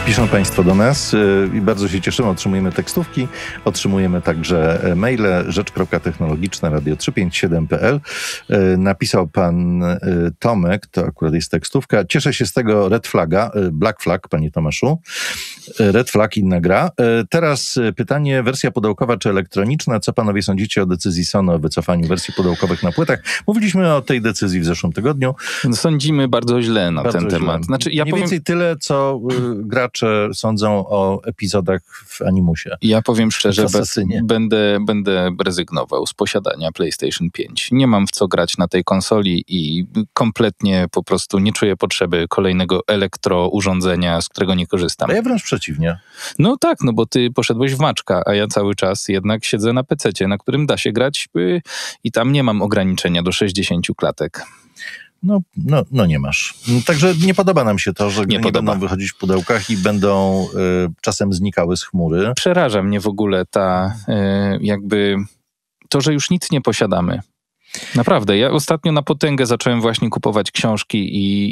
Piszą Państwo do nas i bardzo się cieszymy. Otrzymujemy tekstówki, otrzymujemy także maile rzecz.technologiczna radio357.pl. Napisał pan Tomek, to akurat jest tekstówka. Cieszę się z tego Red Flaga, Black Flag, panie Tomaszu. Red Flag, inna gra. Teraz pytanie, wersja pudełkowa czy elektroniczna? Co panowie sądzicie o decyzji Sony o wycofaniu wersji pudełkowych na płytach? Mówiliśmy o tej decyzji w zeszłym tygodniu. Sądzimy bardzo źle na ten temat. Znaczy, Mniej więcej tyle, co gracze sądzą o epizodach w Animusie. Ja powiem szczerze, będę rezygnował z posiadania PlayStation 5. Nie mam w co grać na tej konsoli i kompletnie po prostu nie czuję potrzeby kolejnego elektrourządzenia, z którego nie korzystam. A ja wręcz przeciwnie. No tak, no bo ty poszedłeś w maczka, a ja cały czas jednak siedzę na pececie, na którym da się grać i tam nie mam ograniczenia do 60 klatek. No nie masz. Także nie podoba nam się to, że nie będą wychodzić w pudełkach i będą czasem znikały z chmury. Przeraża mnie w ogóle to, że już nic nie posiadamy. Naprawdę, ja ostatnio na potęgę zacząłem właśnie kupować książki